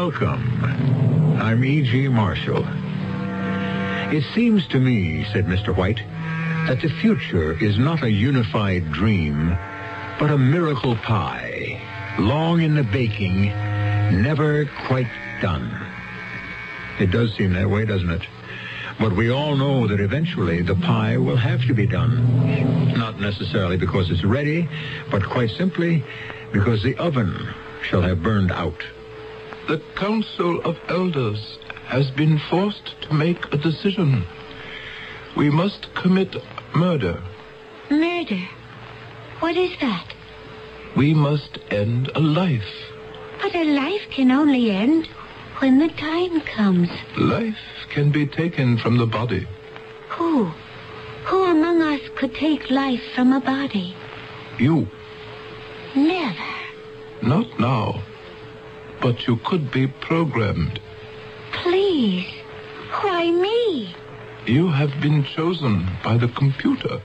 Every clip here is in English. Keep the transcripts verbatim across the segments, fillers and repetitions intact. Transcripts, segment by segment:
Welcome. I'm E G. Marshall. It seems to me, said Mister White, that the future is not a unified dream, but a miracle pie, long in the baking, never quite done. It does seem that way, doesn't it? But we all know that eventually the pie will have to be done. Not necessarily because it's ready, but quite simply because the oven shall have burned out. The Council of Elders has been forced to make a decision. We must commit murder. Murder? What is that? We must end a life. But a life can only end when the time comes. Life can be taken from the body. Who? Who among us could take life from a body? You. Never. Not now. But you could be programmed. Please. Why me? You have been chosen by the computer.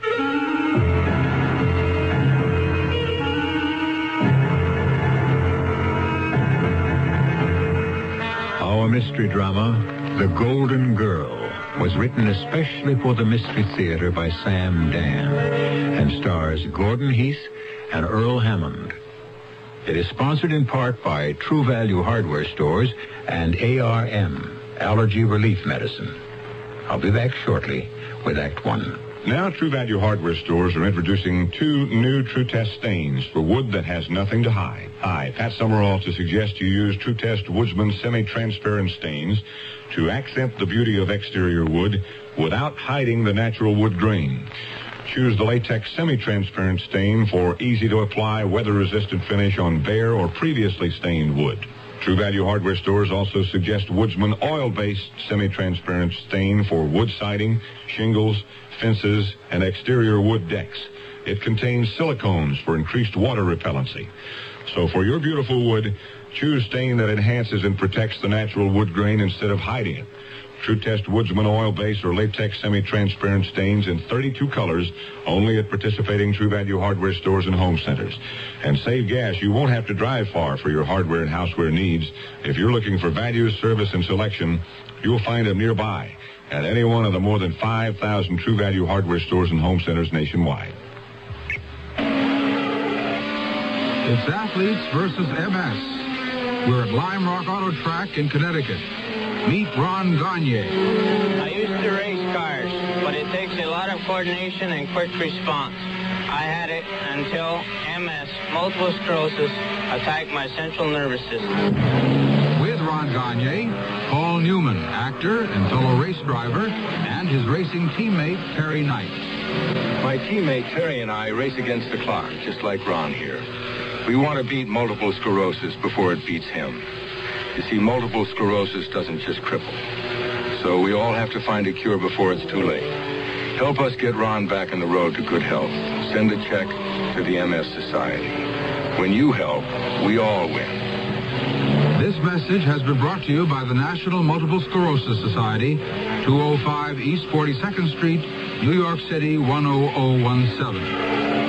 Our mystery drama, The Golden Girl, was written especially for the Mystery Theater by Sam Dan and stars Gordon Heath and Earl Hammond. It is sponsored in part by True Value Hardware Stores and A R M, Allergy Relief Medicine. I'll be back shortly with Act One. Now, True Value Hardware Stores are introducing two new True Test stains for wood that has nothing to hide. Hi, Pat Summerall to suggest you use True Test Woodsman semi-transparent stains to accent the beauty of exterior wood without hiding the natural wood grain. Choose the latex semi-transparent stain for easy-to-apply, weather-resistant finish on bare or previously stained wood. True Value Hardware Stores also suggest Woodsman oil-based semi-transparent stain for wood siding, shingles, fences, and exterior wood decks. It contains silicones for increased water repellency. So for your beautiful wood, choose stain that enhances and protects the natural wood grain instead of hiding it. True Test Woodsman oil-based or latex semi-transparent stains in thirty-two colors, only at participating True Value Hardware Stores and home centers. And save gas. You won't have to drive far for your hardware and houseware needs. If you're looking for value, service, and selection, you'll find them nearby at any one of the more than five thousand True Value Hardware Stores and home centers nationwide. It's Athletes versus M S. We're at Lime Rock Auto Track in Connecticut. Meet Ron Gagne. I used to race cars, but it takes a lot of coordination and quick response. I had it until M S, multiple sclerosis, attacked my central nervous system. With Ron Gagne, Paul Newman, actor and fellow race driver, and his racing teammate, Terry Knight. My teammate, Terry, and I race against the clock, just like Ron here. We want to beat multiple sclerosis before it beats him. You see, multiple sclerosis doesn't just cripple. So we all have to find a cure before it's too late. Help us get Ron back on the road to good health. Send a check to the M S Society. When you help, we all win. This message has been brought to you by the National Multiple Sclerosis Society, two oh five East forty-second Street, New York City, one oh oh one seven.